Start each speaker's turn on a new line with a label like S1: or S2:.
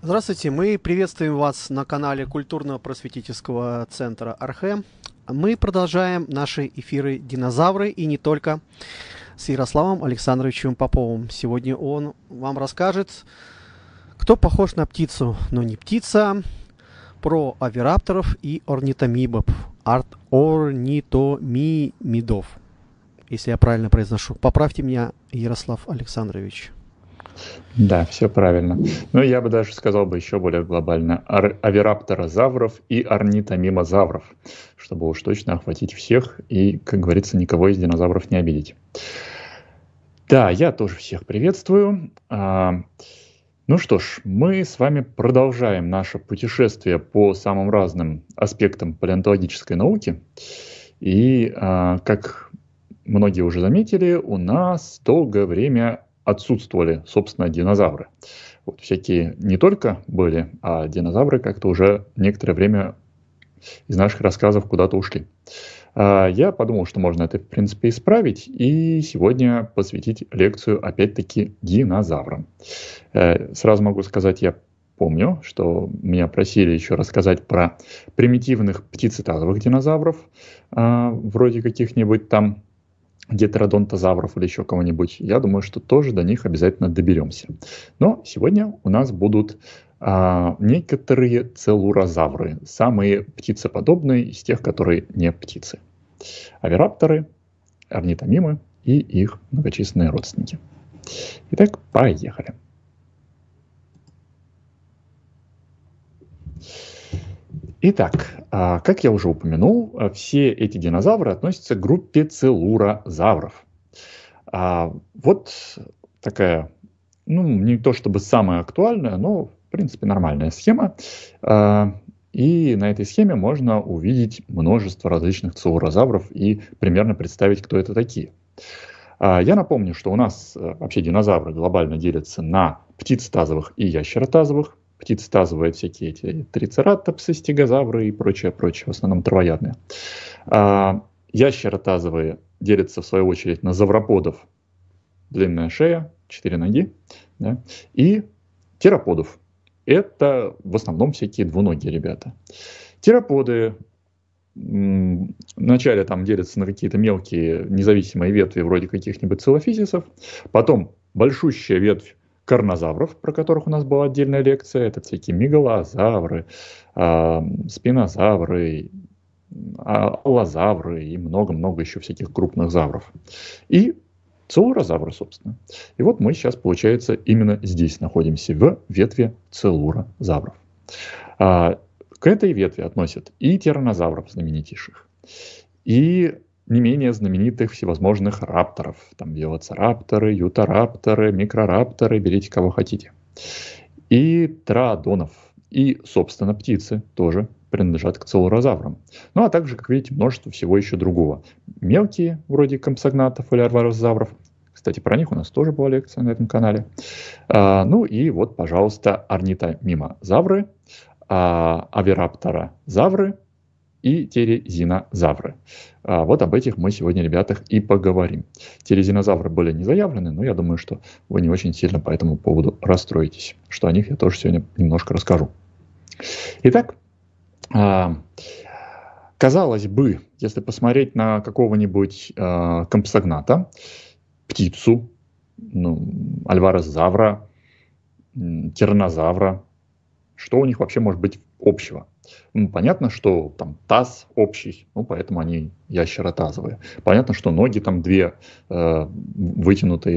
S1: Здравствуйте, мы приветствуем вас на канале культурно-просветительского центра Архе. Мы продолжаем наши эфиры «Динозавры» и не только с Ярославом Александровичем Поповым. Сегодня он вам расскажет, кто похож на птицу, но не птица, про авирапторов и орнитомибов, орнитомимидов, если я правильно произношу. Поправьте меня, Ярослав Александрович.
S2: Да, все правильно. Но я бы даже сказал бы еще более глобально: авирапторозавров и орнитомимозавров, чтобы уж точно охватить всех и, как говорится, никого из динозавров не обидеть. Да, я тоже всех приветствую. Ну что ж, мы с вами продолжаем наше путешествие по самым разным аспектам палеонтологической науки. И, как многие уже заметили, у нас долгое время отсутствовали, собственно, динозавры. Вот всякие не только были, а динозавры как-то уже некоторое время из наших рассказов куда-то ушли. Я подумал, что можно это, в принципе, исправить, и сегодня посвятить лекцию, опять-таки, динозаврам. Сразу могу сказать, я помню, что меня просили еще рассказать про примитивных птицетазовых динозавров, вроде каких-нибудь там гетеродонтозавров или еще кого-нибудь. Я думаю, что тоже до них обязательно доберемся. Но сегодня у нас будут некоторые целурозавры, самые птицеподобные из тех, которые не птицы. Авирапторы, орнитомимы и их многочисленные родственники. Итак, поехали. Итак, как я уже упомянул, все эти динозавры относятся к группе целурозавров. Вот такая, не то чтобы самая актуальная, но, в принципе, нормальная схема. И на этой схеме можно увидеть множество различных целурозавров и примерно представить, кто это такие. Я напомню, что у нас вообще динозавры глобально делятся на птицетазовых и ящеротазовых. Птицетазовые — всякие эти трицератопсы, стегозавры и прочее, в основном травоядные. Ящеротазовые делятся, в свою очередь, на завроподов, длинная шея, 4 ноги, да, и тероподов. Это в основном всякие двуногие ребята. Тероподы вначале там делятся на какие-то мелкие независимые ветви, вроде каких-нибудь целофизисов, потом большущая ветвь карнозавров, про которых у нас была отдельная лекция. Это всякие мегалозавры, спинозавры, аллозавры и много-много еще всяких крупных завров. И целурозавры, собственно. И вот мы сейчас, получается, именно здесь находимся, в ветви целурозавров. К этой ветви относят и тираннозавров знаменитейших, и не менее знаменитых всевозможных рапторов. Там велоцирапторы, ютарапторы, микрорапторы, берите кого хотите. И троодонов, и, собственно, птицы тоже принадлежат к целурозаврам. Ну, а также, как видите, множество всего еще другого. Мелкие, вроде компсогнатов или арварозавров. Кстати, про них у нас тоже была лекция на этом канале. Ну и вот, пожалуйста, орнитомимозавры, авирапторозавры и терезинозавры. Вот об этих мы сегодня, ребятах, и поговорим. Терезинозавры были не заявлены, но я думаю, что вы не очень сильно по этому поводу расстроитесь, что о них я тоже сегодня немножко расскажу. Итак, казалось бы, если посмотреть на какого-нибудь компсогната, птицу, альварозавра, тираннозавра, что у них вообще может быть общего? Понятно, что там таз общий, поэтому они ящеротазовые. Понятно, что ноги там две вытянутые,